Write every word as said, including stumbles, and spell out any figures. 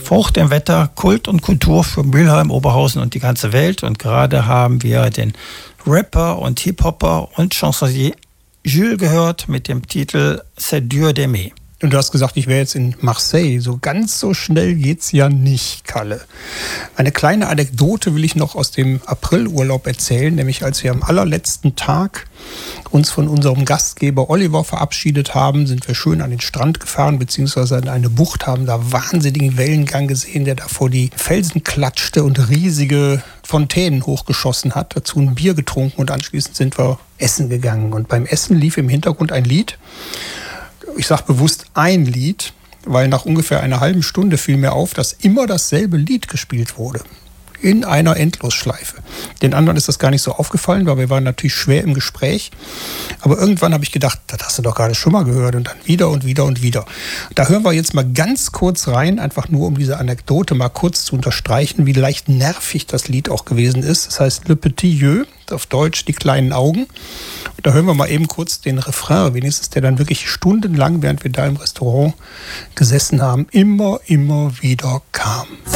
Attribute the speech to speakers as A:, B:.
A: Frucht im Wetter, Kult und Kultur für Mülheim, Oberhausen und die ganze Welt. Und gerade haben wir den Rapper und Hip-Hopper und Chansonnier Jules gehört mit dem Titel C'est dur d'aimer.
B: Und du hast gesagt, ich wäre jetzt in Marseille. So ganz so schnell geht's ja nicht, Kalle. Eine kleine Anekdote will ich noch aus dem Aprilurlaub erzählen, nämlich als wir am allerletzten Tag uns von unserem Gastgeber Oliver verabschiedet haben, sind wir schön an den Strand gefahren, beziehungsweise in eine Bucht, haben da wahnsinnigen Wellengang gesehen, der da vor die Felsen klatschte und riesige Fontänen hochgeschossen hat. Dazu ein Bier getrunken und anschließend sind wir essen gegangen. Und beim Essen lief im Hintergrund ein Lied. Ich sage bewusst ein Lied, weil nach ungefähr einer halben Stunde fiel mir auf, dass immer dasselbe Lied gespielt wurde. In einer Endlosschleife. Den anderen ist das gar nicht so aufgefallen, weil wir waren natürlich schwer im Gespräch. Aber irgendwann habe ich gedacht, das hast du doch gerade schon mal gehört. Und dann wieder und wieder und wieder. Da hören wir jetzt mal ganz kurz rein, einfach nur um diese Anekdote mal kurz zu unterstreichen, wie leicht nervig das Lied auch gewesen ist. Das heißt Le Petit Yeux, auf Deutsch die kleinen Augen. Und da hören wir mal eben kurz den Refrain, wenigstens der dann wirklich stundenlang, während wir da im Restaurant gesessen haben, immer, immer wieder kam.